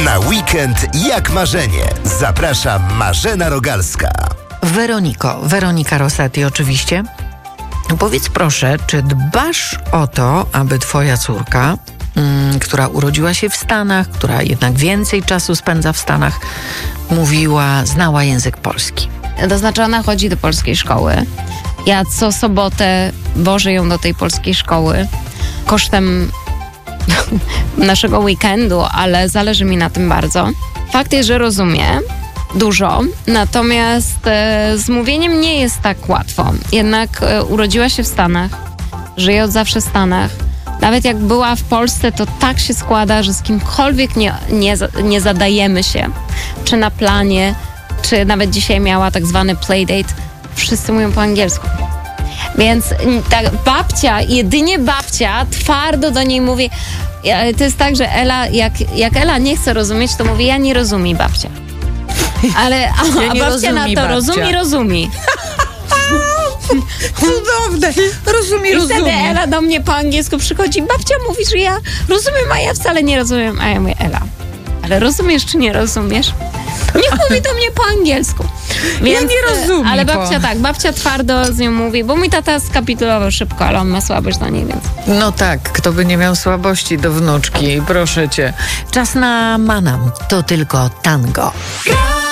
Na weekend jak marzenie. Zaprasza Marzena Rogalska. Weronika Rosati oczywiście. Powiedz proszę, czy dbasz o to, aby twoja córka, która urodziła się w Stanach, która jednak więcej czasu spędza w Stanach, znała język polski? To znaczy ona chodzi do polskiej szkoły. Ja co sobotę wożę ją do tej polskiej szkoły kosztem naszego weekendu, ale zależy mi na tym bardzo. Fakt jest, że rozumie dużo, natomiast z mówieniem nie jest tak łatwo. Jednak urodziła się w Stanach, żyje od zawsze w Stanach. Nawet jak była w Polsce, to tak się składa, że z kimkolwiek nie zadajemy się, czy na planie, czy nawet dzisiaj miała tak zwany playdate, wszyscy mówią po angielsku. Więc ta jedynie babcia twardo do niej mówi. To jest tak, że Ela, jak Ela nie chce rozumieć, to mówi, ja nie rozumiem, babcia. Ale a babcia na to rozumie. Cudowne, rozumie. I wtedy Ela do mnie po angielsku przychodzi, babcia mówi, że ja rozumiem, a ja wcale nie rozumiem. A ja mówię, Ela, ale rozumiesz czy nie rozumiesz? Niech mówi do mnie po angielsku. Więc, ja nie rozumiem. Ale babcia twardo z nią mówi, bo mój tata skapitulował szybko, ale on ma słabość do niej, więc... No tak, kto by nie miał słabości do wnuczki, proszę cię. Czas na Manam, to tylko tango.